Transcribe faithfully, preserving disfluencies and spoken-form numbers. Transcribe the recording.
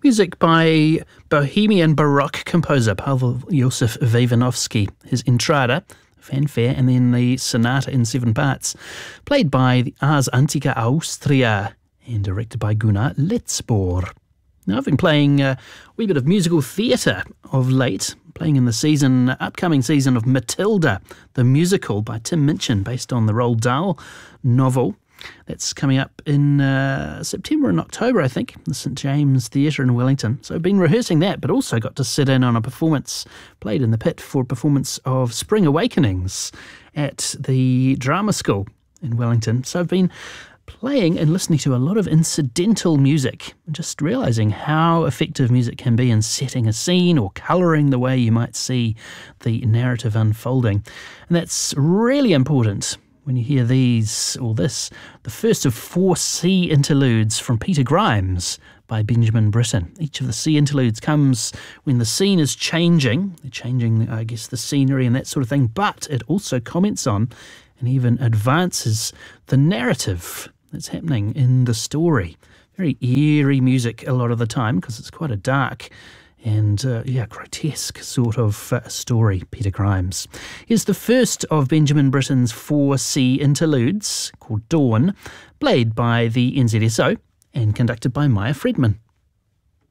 Music by Bohemian Baroque composer Pavel Josef Vavinovsky, his Entrada, fanfare, and then the Sonata in seven parts, played by the Ars Antiqa Austria and directed by Gunnar Letzbohr. Now, I've been playing a wee bit of musical theatre of late, playing in the season, upcoming season of Matilda, the musical by Tim Minchin, based on the Roald Dahl novel. That's coming up in uh, September and October, I think, the St James Theatre in Wellington. So I've been rehearsing that, but also got to sit in on a performance, played in the pit for a performance of Spring Awakenings at the Drama School in Wellington. So I've been playing and listening to a lot of incidental music, just realising how effective music can be in setting a scene or colouring the way you might see the narrative unfolding. And that's really important when you hear these, or this, the first of four sea interludes from Peter Grimes by Benjamin Britten. Each of the sea interludes comes when the scene is changing, they're changing, I guess, the scenery and that sort of thing, but it also comments on and even advances the narrative that's happening in the story. Very eerie music a lot of the time because it's quite a dark and, uh, yeah, grotesque sort of uh, story, Peter Grimes. Here's the first of Benjamin Britten's four sea interludes, called Dawn, played by the N Z S O and conducted by Maya Fredman.